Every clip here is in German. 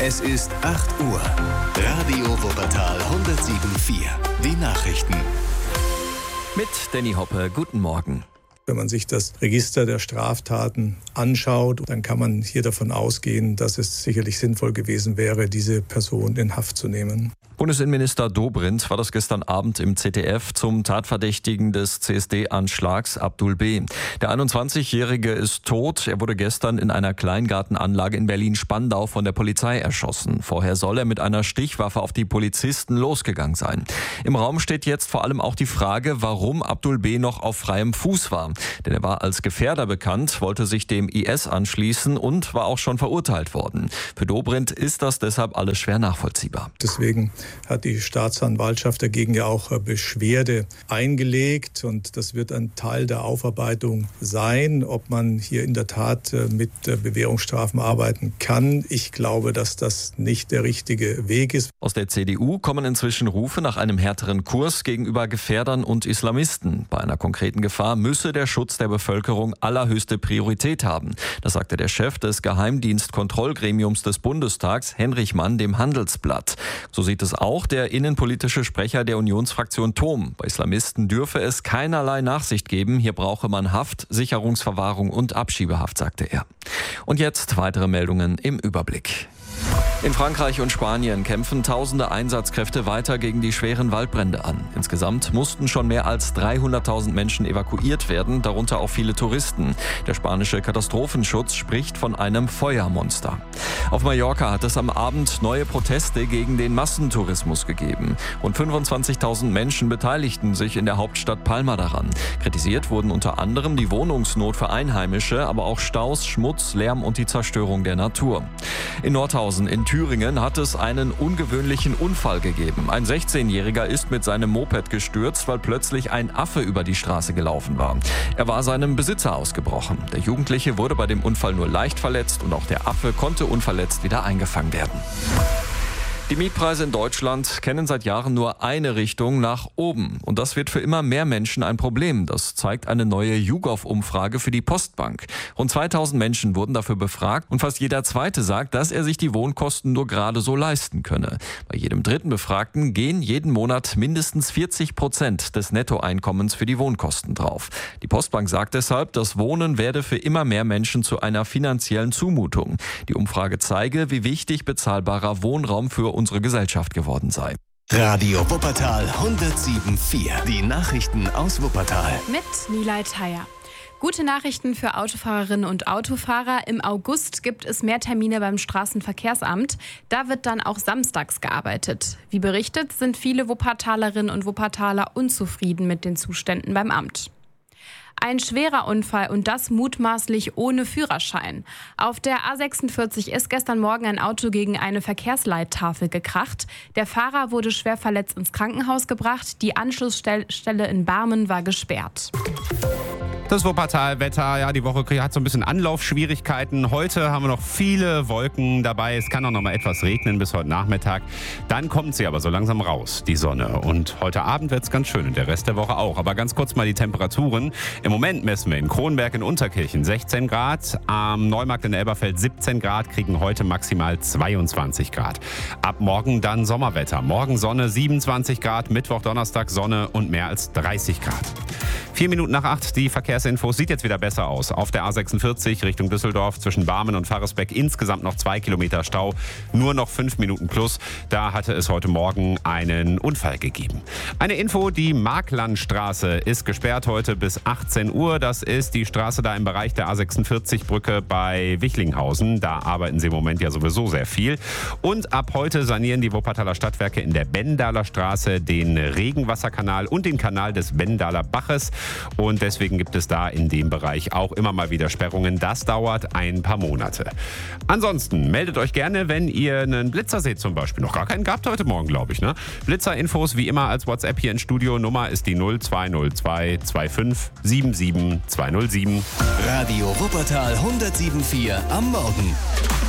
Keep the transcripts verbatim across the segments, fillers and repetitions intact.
Es ist acht Uhr. Radio Wuppertal hundertsieben Komma vier. Die Nachrichten. Mit Danny Hoppe, guten Morgen. Wenn man sich das Register der Straftaten anschaut, dann kann man hier davon ausgehen, dass es sicherlich sinnvoll gewesen wäre, diese Person in Haft zu nehmen. Bundesinnenminister Dobrindt war das gestern Abend im Z D F zum Tatverdächtigen des C S D-Anschlags Abdul B. Der einundzwanzigjährige ist tot. Er wurde gestern in einer Kleingartenanlage in Berlin-Spandau von der Polizei erschossen. Vorher soll er mit einer Stichwaffe auf die Polizisten losgegangen sein. Im Raum steht jetzt vor allem auch die Frage, warum Abdul B. noch auf freiem Fuß war. Denn er war als Gefährder bekannt, wollte sich dem I S anschließen und war auch schon verurteilt worden. Für Dobrindt ist das deshalb alles schwer nachvollziehbar. Deswegen hat die Staatsanwaltschaft dagegen ja auch Beschwerde eingelegt und das wird ein Teil der Aufarbeitung sein, ob man hier in der Tat mit Bewährungsstrafen arbeiten kann. Ich glaube, dass das nicht der richtige Weg ist. Aus der C D U kommen inzwischen Rufe nach einem härteren Kurs gegenüber Gefährdern und Islamisten. Bei einer konkreten Gefahr müsse der Schutz der Bevölkerung allerhöchste Priorität haben. Das sagte der Chef des Geheimdienstkontrollgremiums des Bundestags, Henrich Mann, dem Handelsblatt. So sieht es auch der innenpolitische Sprecher der Unionsfraktion Thom. Bei Islamisten dürfe es keinerlei Nachsicht geben. Hier brauche man Haft, Sicherungsverwahrung und Abschiebehaft, sagte er. Und jetzt weitere Meldungen im Überblick. In Frankreich und Spanien kämpfen tausende Einsatzkräfte weiter gegen die schweren Waldbrände an. Insgesamt mussten schon mehr als dreihunderttausend Menschen evakuiert werden, darunter auch viele Touristen. Der spanische Katastrophenschutz spricht von einem Feuermonster. Auf Mallorca hat es am Abend neue Proteste gegen den Massentourismus gegeben. Rund fünfundzwanzigtausend Menschen beteiligten sich in der Hauptstadt Palma daran. Kritisiert wurden unter anderem die Wohnungsnot für Einheimische, aber auch Staus, Schmutz, Lärm und die Zerstörung der Natur. In Nordhausen in Thüringen hat es einen ungewöhnlichen Unfall gegeben. Ein sechzehnjähriger ist mit seinem Moped gestürzt, weil plötzlich ein Affe über die Straße gelaufen war. Er war seinem Besitzer ausgebrochen. Der Jugendliche wurde bei dem Unfall nur leicht verletzt und auch der Affe konnte unverletzt wieder eingefangen werden. Die Mietpreise in Deutschland kennen seit Jahren nur eine Richtung, nach oben. Und das wird für immer mehr Menschen ein Problem. Das zeigt eine neue YouGov-Umfrage für die Postbank. Rund zweitausend Menschen wurden dafür befragt und fast jeder Zweite sagt, dass er sich die Wohnkosten nur gerade so leisten könne. Bei jedem dritten Befragten gehen jeden Monat mindestens vierzig Prozent des Nettoeinkommens für die Wohnkosten drauf. Die Postbank sagt deshalb, das Wohnen werde für immer mehr Menschen zu einer finanziellen Zumutung. Die Umfrage zeige, wie wichtig bezahlbarer Wohnraum für unsere Gesellschaft geworden sei. Radio Wuppertal hundertsieben Komma vier. Die Nachrichten aus Wuppertal. Mit Nilay Thayer. Gute Nachrichten für Autofahrerinnen und Autofahrer. Im August gibt es mehr Termine beim Straßenverkehrsamt. Da wird dann auch samstags gearbeitet. Wie berichtet, sind viele Wuppertalerinnen und Wuppertaler unzufrieden mit den Zuständen beim Amt. Ein schwerer Unfall und das mutmaßlich ohne Führerschein. Auf der A sechsundvierzig ist gestern Morgen ein Auto gegen eine Verkehrsleittafel gekracht. Der Fahrer wurde schwer verletzt ins Krankenhaus gebracht. Die Anschlussstelle in Barmen war gesperrt. Das Wuppertal-Wetter, ja, die Woche hat so ein bisschen Anlaufschwierigkeiten. Heute haben wir noch viele Wolken dabei. Es kann auch noch mal etwas regnen bis heute Nachmittag. Dann kommt sie aber so langsam raus, die Sonne. Und heute Abend wird es ganz schön und der Rest der Woche auch. Aber ganz kurz mal die Temperaturen. Im Moment messen wir in Kronberg in Unterkirchen sechzehn Grad. Am Neumarkt in Elberfeld siebzehn Grad, kriegen heute maximal zweiundzwanzig Grad. Ab morgen dann Sommerwetter. Morgen Sonne siebenundzwanzig Grad, Mittwoch, Donnerstag Sonne und mehr als dreißig Grad. Vier Minuten nach acht, die Verkehrsinfos. Sieht jetzt wieder besser aus. Auf der A sechsundvierzig Richtung Düsseldorf zwischen Barmen und Pfarrersbeck insgesamt noch zwei Kilometer Stau. Nur noch fünf Minuten plus. Da hatte es heute Morgen einen Unfall gegeben. Eine Info, die Marklandstraße ist gesperrt heute bis achtzehn Uhr. Das ist die Straße da im Bereich der A sechsundvierzig Brücke bei Wichlinghausen. Da arbeiten sie im Moment ja sowieso sehr viel. Und ab heute sanieren die Wuppertaler Stadtwerke in der Bendaler Straße den Regenwasserkanal und den Kanal des Bendaler Baches. Und deswegen gibt es da in dem Bereich auch immer mal wieder Sperrungen. Das dauert ein paar Monate. Ansonsten meldet euch gerne, wenn ihr einen Blitzer seht zum Beispiel. Noch gar keinen gehabt heute Morgen, glaube ich. Ne? Blitzer-Infos wie immer als WhatsApp hier ins Studio. Nummer ist die null zwei null zwei zwei fünf sieben sieben zwei null sieben. Radio Wuppertal hundertsieben Komma vier am Morgen.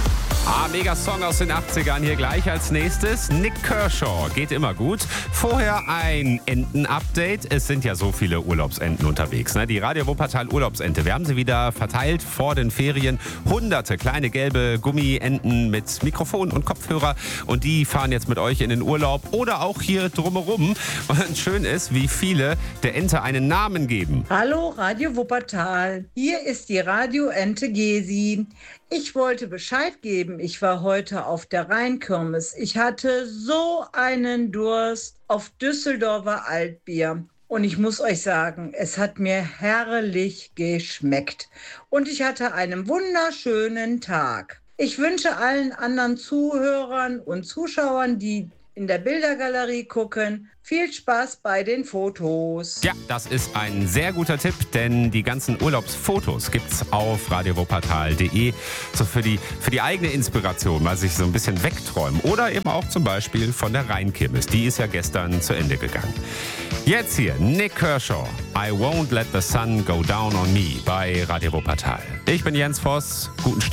Ah, mega Song aus den achtzigern hier gleich als nächstes. Nik Kershaw, geht immer gut. Vorher ein Enten-Update. Es sind ja so viele Urlaubsenten unterwegs. Ne? Die Radio Wuppertal Urlaubsente. Wir haben sie wieder verteilt vor den Ferien. Hunderte kleine gelbe Gummienten mit Mikrofon und Kopfhörer. Und die fahren jetzt mit euch in den Urlaub oder auch hier drumherum. Und schön ist, wie viele der Ente einen Namen geben. Hallo Radio Wuppertal. Hier ist die Radioente Gesi. Ich wollte Bescheid geben, ich war heute auf der Rheinkirmes. Ich hatte so einen Durst auf Düsseldorfer Altbier. Und ich muss euch sagen, es hat mir herrlich geschmeckt. Und ich hatte einen wunderschönen Tag. Ich wünsche allen anderen Zuhörern und Zuschauern, die in der Bildergalerie gucken, viel Spaß bei den Fotos. Ja, das ist ein sehr guter Tipp, denn die ganzen Urlaubsfotos gibt's auf radio wuppertal punkt de. So für die, für die eigene Inspiration, mal sich so ein bisschen wegträumen. Oder eben auch zum Beispiel von der Rheinkirmes. Die ist ja gestern zu Ende gegangen. Jetzt hier Nik Kershaw. I won't let the sun go down on me bei Radio Wuppertal. Ich bin Jens Voss. Guten Start.